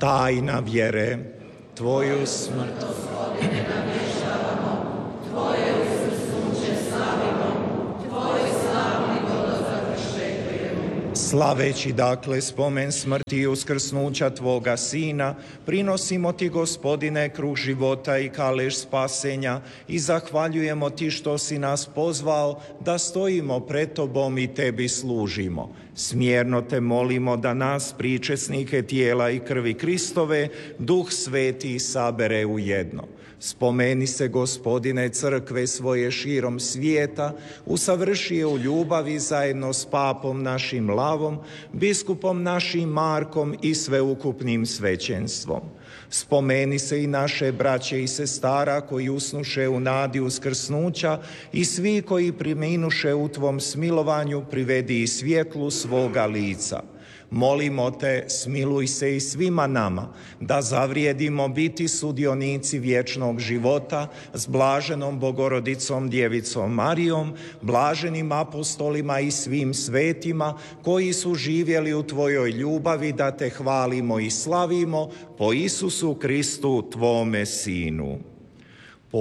Tajna vjere, Tvoju smrt, Tvoje uskrsnuće slavimo, Tvoj slavni dolazak priželjkujemo. slaveći dakle spomen smrti i uskrsnuća Tvoga Sina, prinosimo Ti, Gospodine, kruh života i kalež spasenja i zahvaljujemo Ti što si nas pozvao da stojimo pred Tobom i Tebi služimo. Smjerno Te molimo da nas, pričesnike tijela i krvi Kristove, Duh Sveti sabere u jedno. Spomeni se, Gospodine, crkve svoje širom svijeta, usavrši je u ljubavi zajedno s papom našim Lavom, biskupom našim Markom i sveukupnim svećenstvom. Spomeni se i naše braće i sestara koji usnuše u nadi uskrsnuća i svi koji preminuše u Tvom smilovanju, privedi i svjetlu svoga lica. Molimo Te, smiluj se i svima nama, da zavrijedimo biti sudionici vječnog života s blaženom Bogorodicom Djevicom Marijom, blaženim apostolima i svim svetima koji su živjeli u Tvojoj ljubavi, da Te hvalimo i slavimo po Isusu Kristu, Tvome Sinu.